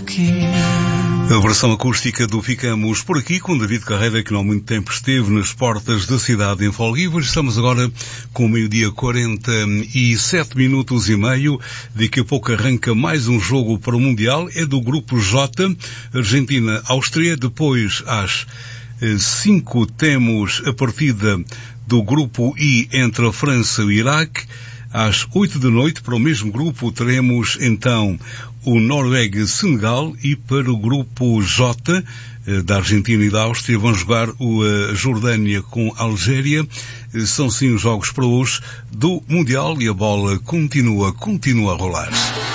A versão acústica do Ficamos por Aqui com David Carreira, que não há muito tempo esteve nas portas da cidade em Folguivas. Estamos agora com o meio-dia 47 minutos e meio. Daqui a pouco arranca mais um jogo para o Mundial. É do Grupo J, Argentina-Áustria. Depois, às 5, temos a partida do Grupo I entre a França e o Iraque. Às 8 da noite, para o mesmo grupo, teremos então o Noruega-Senegal, e para o grupo J, da Argentina e da Áustria, vão jogar a Jordânia com a Algéria. São sim os jogos para hoje do Mundial e a bola continua a rolar.